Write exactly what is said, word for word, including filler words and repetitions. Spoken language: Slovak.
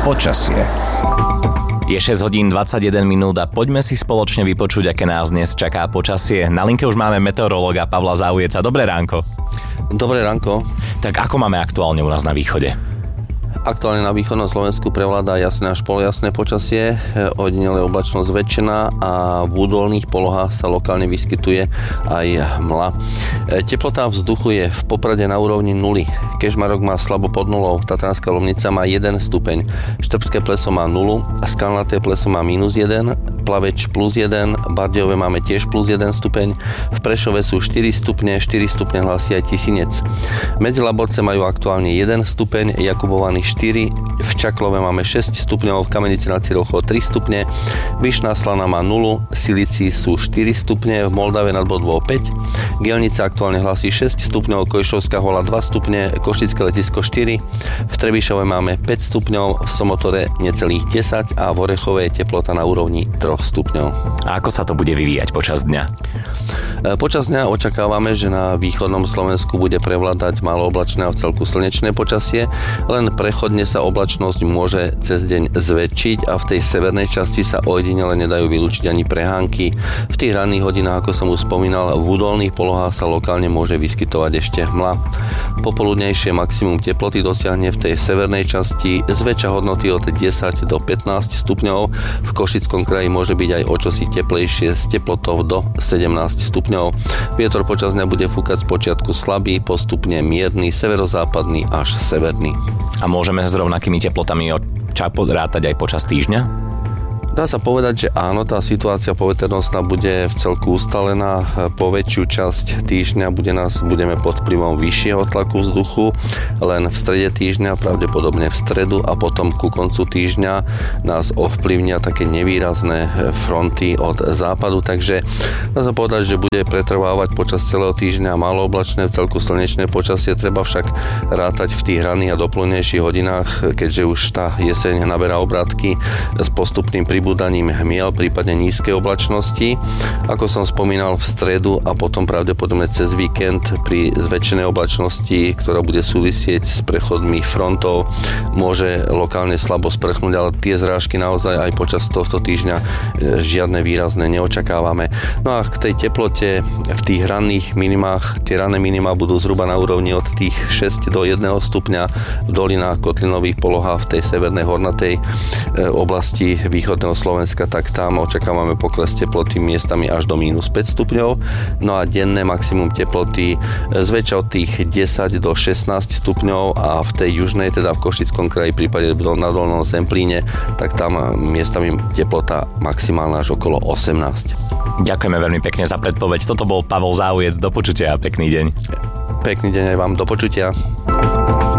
Počasie. Je šesť hodín dvadsaťjeden minút a poďme si spoločne vypočuť, aké nás dnes čaká počasie. Na linke už máme meteorológa Pavla Zaujeca. Dobré ránko. Dobré ránko. Tak ako máme aktuálne u nás na východe? Aktuálne na východnom Slovensku prevládá jasné až polojasné počasie, ojedinele oblačnosť zväčšená a v údolných polohách sa lokálne vyskytuje aj mla. Teplota vzduchu je v Poprade na úrovni nuly. Kežmarok má slabo pod nulou, Tatranská Lomnica má jeden stupeň, Štrbské Pleso má nulu a Skalnaté Pleso má mínus jeden, Plaveč plus jeden, Bardejove máme tiež plus jeden stupeň, v Prešove sú štyri stupne, štyri stupne hlási aj Tisinec. Medzilaborce majú aktuálne jeden stupeň, Jakubovany štyri, v Čaklove máme šesť stupňov, v Kamenici nad Cirochou tri stupne, Vyšná Slana má nulu, Silici sú štyri stupne, v Moldave nad Bodvou päť, Gielnica aktuálne hlási šesť stupňov, Košovská Hola dva stupne, Košické letisko štyri, v Trebišove máme päť stupňov, v Somotore necelých desať a v Orechove je teplota na úrovni tri stupňov. A ako sa to bude vyvíjať počas dňa? Počas dňa očakávame, že na východnom Slovensku bude prevládať málo oblačné a v celku slnečné počasie, len prechodne sa oblačnosť môže cez deň zväčšiť a v tej severnej časti sa ojedinele nedajú vylúčiť ani prehánky. V tých ranných hodinách, ako som už spomínal, v údolných polohách sa lokálne môže vyskytovať ešte hmla. Popoludnejšie maximum teploty dosiahne v tej severnej časti zväčša hodnoty od desať do pätnásť stupňov. V Košickom kraji môže byť aj o čosi teplejšie s teplotou do sedemnásť stupňov. Vietor počas dňa bude fúkať z počiatku slabý, postupne mierny, severozápadný až severný. A môžeme s rovnakými teplotami rátať aj počas týždňa? Dá sa povedať, že áno, tá situácia poveternostná bude v celku ustalená. Po väčšiu časť týždňa bude nás, budeme pod vplyvom vyššieho tlaku vzduchu, len v strede týždňa, pravdepodobne v stredu a potom ku koncu týždňa nás ovplyvnia také nevýrazné fronty od západu, takže dá sa povedať, že bude pretrvávať počas celého týždňa malooblačné, v celku slnečné počasie. Treba však rátať v tých ranných a doplnejších hodinách, keďže už tá jeseň naberá obrátky s postupným pribúdaním hmiel, prípadne nízkej oblačnosti. Ako som spomínal, v stredu a potom pravdepodobne cez víkend pri zväčšenej oblačnosti, ktorá bude súvisieť s prechodmi frontov, môže lokálne slabo sprchnúť, ale tie zrážky naozaj aj počas tohto týždňa žiadne výrazné neočakávame. No a k tej teplote v tých ranných minimách, tie ranné minimá budú zhruba na úrovni od tých šesť do jedného stupňa v dolinách, kotlinových polohách v tej severnej hornatej oblasti východného Slovenska, tak tam očakávame pokles teploty miestami až do mínus päť stupňov. No a denné maximum teploty zväčša od tých desať do šestnásť stupňov a v tej južnej, teda v Košickom kraji, prípade na Dolnom Zemplíne, tak tam miestami teplota maximálna až okolo osemnásť. Ďakujeme veľmi pekne za predpoveď. Toto bol Pavol Zaujec. Do počutia a pekný deň. Pekný deň aj vám. Do počutia.